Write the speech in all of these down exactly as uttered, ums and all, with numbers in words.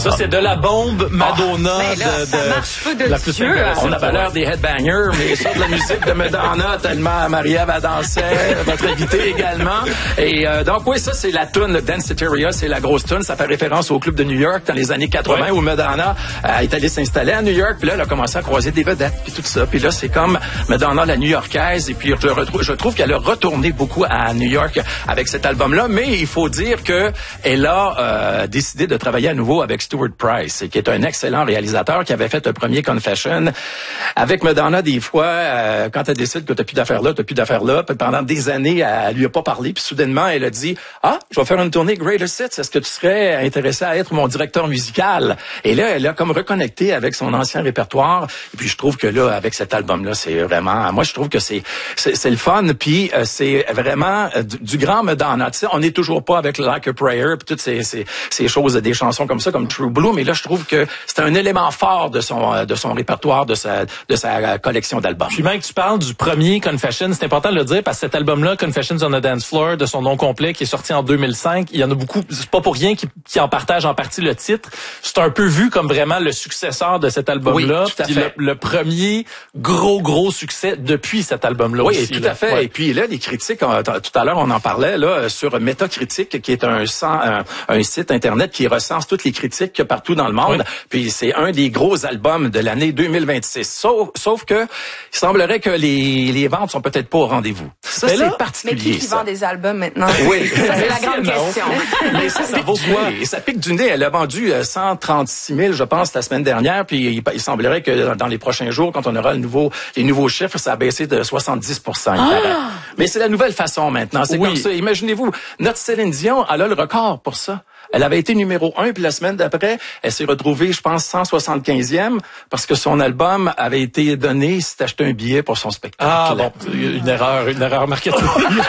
Ça, c'est de la bombe Madonna. Oh, là, de, ça de, marche pas de la plus Dieu. On avait l'air des headbangers, mais ça, de la musique de Madonna, tellement Marie-Ève a dansé, votre invité également. Et euh, donc, oui, ça, c'est la toune, le Danceteria, c'est la grosse toune. Ça fait référence au club de New York dans les années quatre-vingts, ouais. où Madonna euh, est allée s'installer à New York. Puis là, elle a commencé à croiser des vedettes, puis tout ça. Puis là, c'est comme Madonna, la New-Yorkaise. Et puis, je, retrouve, je trouve qu'elle a retourné beaucoup à New York avec cet album-là. Mais il faut dire que elle a euh, décidé de travailler à nouveau avec Stuart Price, qui est un excellent réalisateur qui avait fait un premier Confession. Avec Madonna, des fois, euh, quand elle décide que t'as plus d'affaires là, t'as plus d'affaires là, puis pendant des années, elle, elle lui a pas parlé, puis soudainement, elle a dit « Ah, je vais faire une tournée Greatest Hits, est-ce que tu serais intéressé à être mon directeur musical? » Et là, elle a comme reconnecté avec son ancien répertoire, et puis je trouve que là, avec cet album-là, c'est vraiment... Moi, je trouve que c'est c'est, c'est le fun, puis euh, c'est vraiment euh, du, du grand Madonna. Tu sais, on n'est toujours pas avec Like a Prayer, puis toutes ces, ces, ces choses, des chansons comme ça, comme True Blue, mais là, je trouve que c'est un élément fort de son de son répertoire, de sa de sa collection d'albums. Puis même que tu parles du premier Confession, c'est important de le dire parce que cet album-là, Confessions on a Dance Floor, de son nom complet, qui est sorti en deux mille cinq, il y en a beaucoup. C'est pas pour rien qui, qui en partagent en partie le titre. C'est un peu vu comme vraiment le successeur de cet album-là. Oui, tout à puis fait. Le, le premier gros gros succès depuis cet album-là. Oui, aussi, tout là. à fait. Ouais. Et puis là, les critiques, tout à l'heure, on en parlait là sur Metacritic, qui est un, un, un site internet qui recense toutes les critiques qu'il y a partout dans le monde. Oui. Puis c'est un des gros albums de l'année deux mille vingt-six. Sauf, sauf que il semblerait que les, les ventes sont peut-être pas au rendez-vous. Ça, mais c'est là, particulier. Mais qui, qui ça. vend des albums maintenant? Oui. Ça, c'est la grande non. question. Mais ça, ça vaut quoi? Et ça pique du nez. Elle a vendu cent trente-six mille, je pense, la semaine dernière. Puis il, il semblerait que dans les prochains jours, quand on aura le nouveau, les nouveaux chiffres, ça a baissé de soixante-dix pour cent. Ah! Mais c'est la nouvelle façon maintenant. C'est oui. comme ça. Imaginez-vous, notre Céline Dion, elle a le record pour ça. Elle avait été numéro un, puis la semaine d'après, elle s'est retrouvée, je pense, cent soixante-quinzième, parce que son album avait été donné si t'achetais un billet pour son spectacle. Ah bon, une erreur, une erreur marketing.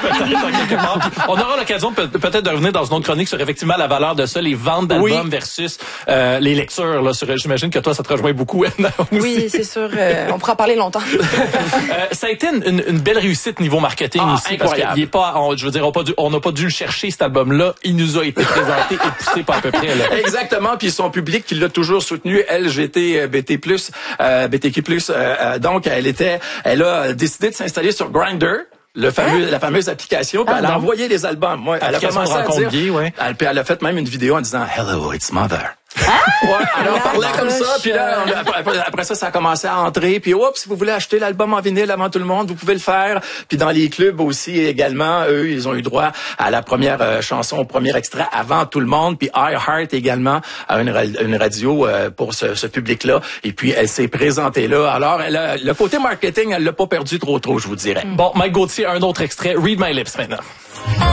On aura l'occasion peut-être de revenir dans une autre chronique sur effectivement la valeur de ça, les ventes d'albums oui. versus euh, les lectures. Là, sur, j'imagine que toi, ça te rejoint beaucoup, Anna, aussi. Oui, c'est sûr. Euh, on pourra en parler longtemps. euh, ça a été une, une, une belle réussite niveau marketing ah, aussi, incroyable. parce qu'il est pas, on, je veux dire, on n'a pas, dû, on n'a pas dû le chercher cet album-là. Il nous a été présenté et poussé pas à peu près. Là. Exactement, puis son public qui l'a toujours soutenu, L G B T plus, euh, B T Q plus, euh, donc elle était, elle a décidé de s'installer sur Grindr. Le fameux, hein? La fameuse application, puis ah, elle a envoyé les albums. Moi, elle a commencé à dire, gay, ouais. elle, puis elle a fait même une vidéo en disant « Hello, it's mother ». Ah! Ouais, alors on parlait comme ça, puis là, après, après ça, ça a commencé à entrer, puis oups, si vous voulez acheter l'album en vinyle avant tout le monde, vous pouvez le faire. Puis dans les clubs aussi également, eux, ils ont eu droit à la première euh, chanson, au premier extrait avant tout le monde. Puis iHeart également a une, une radio euh, pour ce, ce public-là. Et puis elle s'est présentée là. Alors, elle a, le côté marketing, elle l'a pas perdu trop trop, je vous dirais. Bon, Mike Gauthier, un autre extrait, Read My Lips maintenant.